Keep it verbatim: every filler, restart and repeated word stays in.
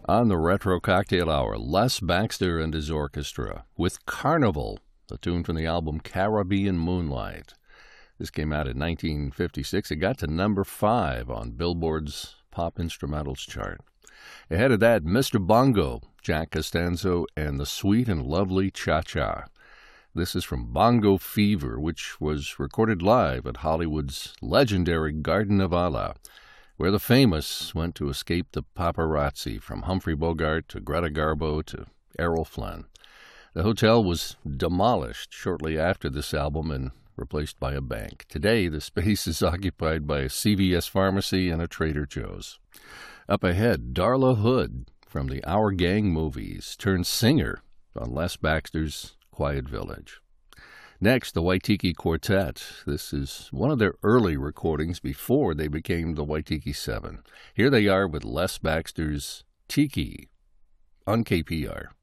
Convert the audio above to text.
On the Retro Cocktail Hour, Les Baxter and his orchestra with Carnival, a tune from the album Caribbean Moonlight. This came out in nineteen fifty-six. It got to number five on Billboard's Pop Instrumentals chart. Ahead of that, Mister Bongo, Jack Costanzo, and the Sweet and Lovely Cha-Cha. This is from Bongo Fever, which was recorded live at Hollywood's legendary Garden of Allah, where the famous went to escape the paparazzi, from Humphrey Bogart to Greta Garbo to Errol Flynn. The hotel was demolished shortly after this album and replaced by a bank. Today, the space is occupied by a C V S pharmacy and a Trader Joe's. Up ahead, Darla Hood from the Our Gang movies turned singer on Les Baxter's Quiet Village. Next, the Waitiki Quartet. This is one of their early recordings before they became the Waitiki Seven. Here they are with Les Baxter's Tiki on K P R.